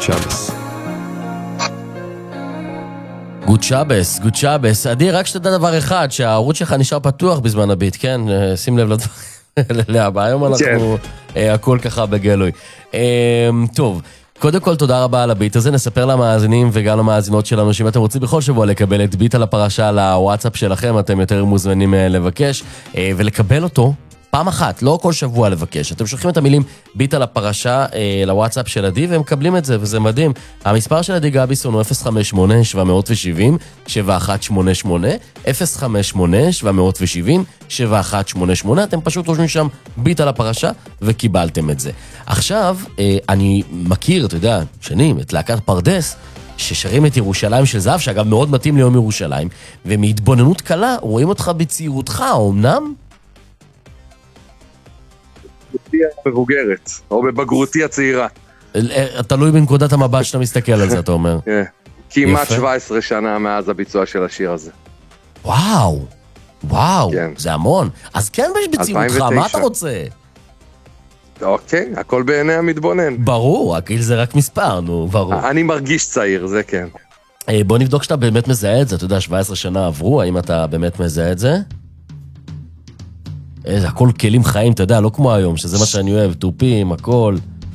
צ'אבס. גוד שבס. עדי, רק שתדע דבר אחד, שהערוץ שלך נשאר פתוח בזמן הביט, כן? שים לב לדבר. היום אנחנו הכל ככה בגלוי. טוב, קודם כל תודה רבה על הביט הזה, נספר למאזינים וגם למאזינות שלנו, שאם אתם רוצים בכל שבוע לקבל את ביט על הפרשה לוואטסאפ שלכם, אתם יותר מוזמנים לבקש, ולקבל אותו פעם אחת, לא כל שבוע לבקש. אתם שולחים את המילים ביט על הפרשה לוואטסאפ של עדי, והם מקבלים את זה, וזה מדהים. המספר של עדי גביסון הוא 058-770-7188, 058-770-7188, אתם פשוט רושמים שם ביט על הפרשה, וקיבלתם את זה. עכשיו, אני מכיר, אתה יודע, שנים, את להקת פרדס, ששרים את ירושלים של זהב, שאגב מאוד מתאים ליום ירושלים, ומהתבוננות קלה רואים אותך בצעירותך, אמנם? מבוגרת, או בבגרותי הצעירה. תלוי בנקודת המבט שאתה מסתכל על זה, אתה אומר. כמעט 17 שנה מאז הביצוע של השיר הזה. וואו, זה המון. אז כן בצעירותך, מה אתה רוצה? אוקיי, הכל בעיני המתבונן. ברור, הגיל זה רק מספר, נו, ברור. אני מרגיש צעיר, זה כן. בוא נבדוק שאתה באמת מזהה את זה, אתה יודע, 17 שנה עברו, האם אתה באמת מזהה את זה? זה הכל כלים חיים, אתה יודע, לא כמו היום, שזה מה שאני אוהב, טופים, הכל.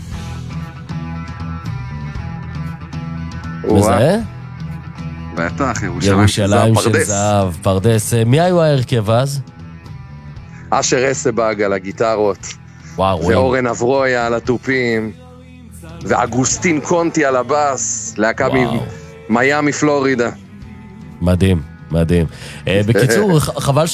מזהה? בטח, ירושלים של זהב, פרדס. מי היו ההרכב אז? אשר אסבג על הגיטרות, ואורן אברוי על הטופים, ואגוסטין קונטי על הבאס, להקה ממיימי פלורידה. מדהים. בקיצור, חבל